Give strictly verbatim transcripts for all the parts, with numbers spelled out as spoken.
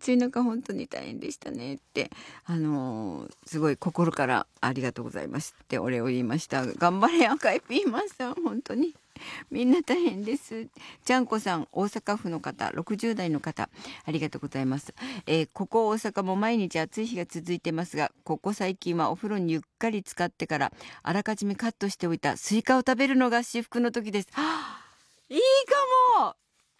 暑い中本当に大変でしたねって、あのーすごい心からありがとうございますってお礼を言いました。頑張れ赤いピーマンさん、本当にみんな大変です。ちゃんこさん、大阪府の方、ろくじゅう代の方、ありがとうございます。えーここ大阪も毎日暑い日が続いてますが、ここ最近はお風呂にゆっかり浸かってからあらかじめカットしておいたスイカを食べるのが至福の時です。はあ、いいかも。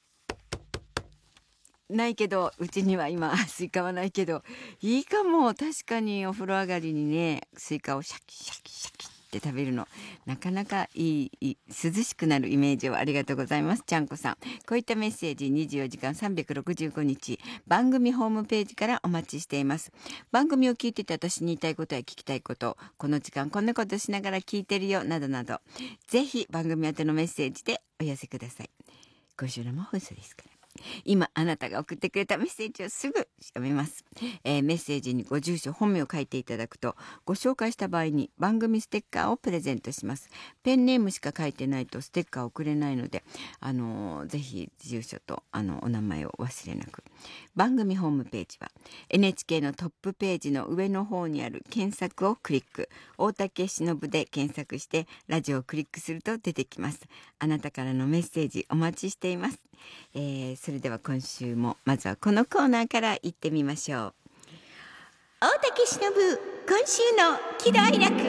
ないけど、うちには今スイカはないけど、いいかも。確かにお風呂上がりにね、スイカをシャキシャキシャキって食べるの、なかなかいい、いい涼しくなるイメージをありがとうございます。ちゃんこさん、こういったメッセージにじゅうよじかんさんびゃくろくじゅうごにち番組ホームページからお待ちしています。番組を聞いてて私に言いたいことや聞きたいこと、この時間こんなことしながら聞いてるよなどなど、ぜひ番組宛てのメッセージでお寄せください。今週の生放送ですから、今あなたが送ってくれたメッセージをすぐ読みます。えーメッセージにご住所本名を書いていただくと、ご紹介した場合に番組ステッカーをプレゼントします。ペンネームしか書いてないとステッカーを送れないので、あのーぜひ住所とあのお名前を忘れなく。番組ホームページは エヌエイチケー のトップページの上の方にある検索をクリック、大竹しのぶで検索してラジオをクリックすると出てきます。あなたからのメッセージお待ちしています。えーそれでは今週もまずはこのコーナーから行ってみましょう。大竹しのぶ、今週の喜怒哀楽。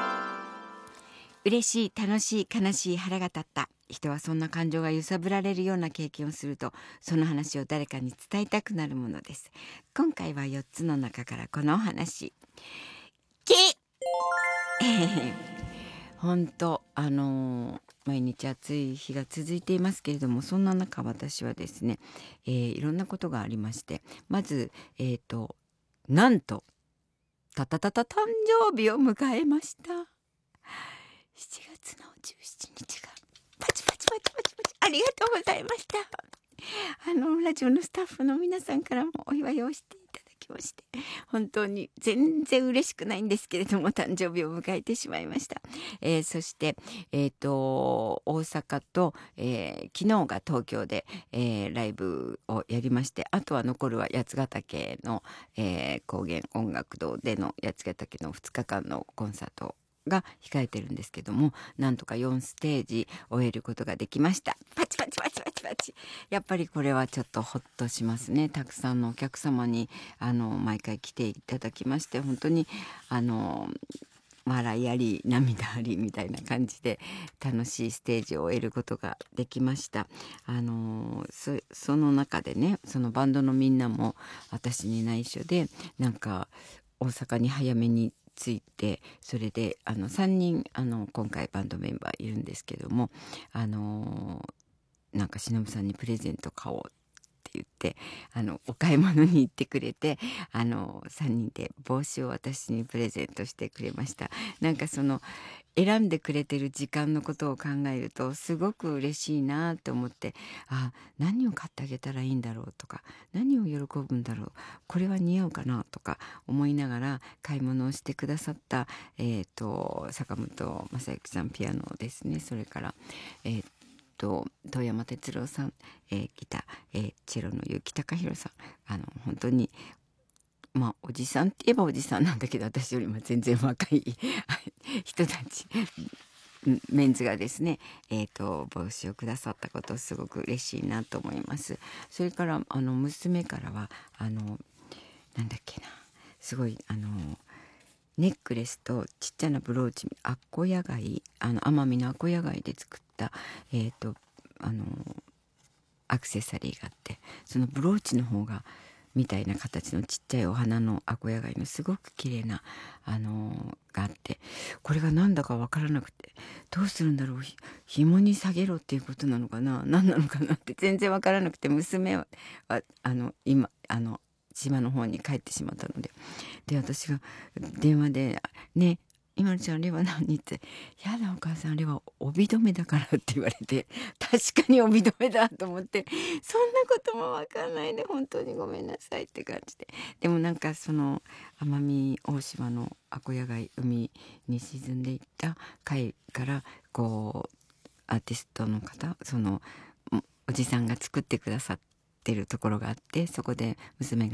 嬉しい、楽しい、悲しい、腹が立った。人はそんな感情が揺さぶられるような経験をすると、その話を誰かに伝えたくなるものです。今回はよっつの中からこのお話。き本当あのー毎日暑い日が続いていますけれども、そんな中私はですね、えーいろんなことがありまして、まずえっ、となんとたたたた誕生日を迎えました。しちがつのじゅうしちにちがパチパチパチパチパチ、ありがとうございました。あのラジオのスタッフの皆さんからもお祝いをしていただきまして、本当に全然嬉しくないんですけれども誕生日を迎えてしまいました。えーそしてえっ、と大阪と、えー昨日が東京で、えーライブをやりまして、あとは残るは八ヶ岳の、えー高原音楽堂での八ヶ岳のふつかかんのコンサートが控えてるんですけども、なんとかよんステージ終えることができました。パチパチパチパチパチ、やっぱりこれはちょっとホッとしますね。たくさんのお客様にあの毎回来ていただきまして、本当にあの笑いあり涙ありみたいな感じで楽しいステージを終えることができました。あのそその中でね、そのバンドのみんなも私に内緒でなんか大阪に早めに着いて、それであのさんにんあの今回バンドメンバーいるんですけども、あのなんかしのぶさんにプレゼント買おうって言ってあのお買い物に行ってくれて、あのさんにんで帽子を私にプレゼントしてくれました。なんかその選んでくれてる時間のことを考えるとすごく嬉しいなと思って、あ、何を買ってあげたらいいんだろうとか、何を喜ぶんだろう、これは似合うかなとか思いながら買い物をしてくださった、えー、と坂本正幸さんピアノですね、それから、えーと遠山哲郎さん、えーギター、えーチェロの結城隆弘さん、あの本当にまあおじさんって言えばおじさんなんだけど、私よりも全然若い人たちんメンズがですね、えー、と帽子をくださったことすごく嬉しいなと思います。それからあの娘からはあのなんだっけな、すごいあのネックレスとちっちゃなブローチ、アッコヤ貝、あの奄美のアッコヤ貝で作ったえっ、とあのアクセサリーがあって、そのブローチの方がみたいな形のちっちゃいお花のアコヤ貝のすごく綺麗なあのーがあって、これがなんだかわからなくて、どうするんだろう、ひ紐に下げろっていうことなのかな、何なのかなって全然わからなくて、娘はああの今あの島の方に帰ってしまったので、で私が電話で「ね今のちゃんあれは何?」って「やだお母さんあれは帯留めだから」って言われて、確かに帯留めだと思って、そんなこともわかんないで本当にごめんなさいって感じで、でもなんかその奄美大島のアコヤ貝海に沈んでいった貝からこうアーティストの方、そのおおじさんが作ってくださってるところがあって、そこで娘が